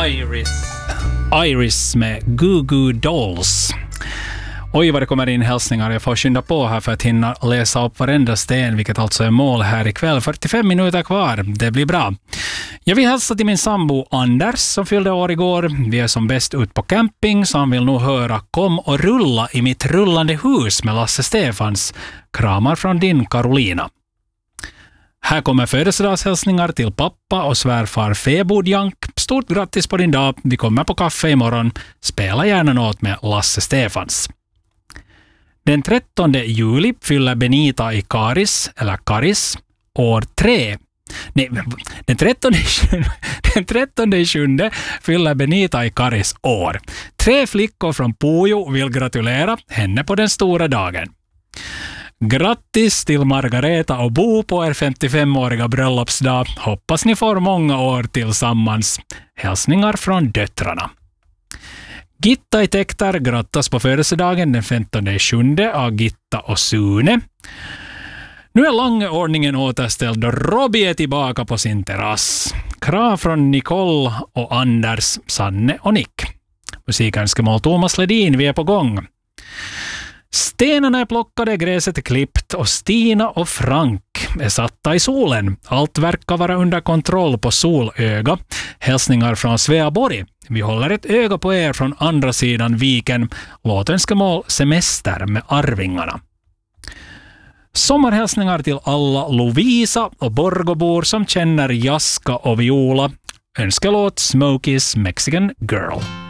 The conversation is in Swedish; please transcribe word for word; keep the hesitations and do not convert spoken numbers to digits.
Iris. Iris med Goo Goo Dolls. Oj vad det kommer in hälsningar. Jag får skynda på här för att hinna läsa upp varenda sten, vilket alltså är mål här ikväll. fyrtiofem minuter kvar. Det blir bra. Jag vill hälsa till min sambo Anders som fyllde år igår. Vi är som bäst ut på camping så han vill nog höra Kom och rulla i mitt rullande hus med Lasse Stefans. Kramar från din Carolina. Här kommer födelsedagshälsningar till pappa och svärfar Febodjank. Stort grattis på din dag. Vi kommer på kaffe imorgon. Spela gärna något med Lasse Stefans. Den trettonde juli fyller Benita i Karis, eller Karis, år tre. Nej, den trettonde, den trettonde sjunde fyller Benita i Karis år. Tre flickor från Pujo vill gratulera henne på den stora dagen. Grattis till Margareta och Bo på er femtiofemåriga bröllopsdag. Hoppas ni får många år tillsammans. Hälsningar från döttrarna. Gitta i Tektar grattas på födelsedagen den femtonde sjunde av Gitta och Sune. Nu är långordningen återställd och Robbie är tillbaka på sin terrass. Krav från Nicole och Anders, Sanne och Nick. Musikönskemål Thomas Ledin, vi är på gång. Stenarna är plockade, gräset är klippt och Stina och Frank är satta i solen. Allt verkar vara under kontroll på Solöga. Hälsningar från Sveaborg. Vi håller ett öga på er från andra sidan viken. Låtönskemål semester med Arvingarna. Sommarhälsningar till alla Lovisa och Borgobor som känner Jaska och Viola. Önskelåt Smokies Mexican Girl.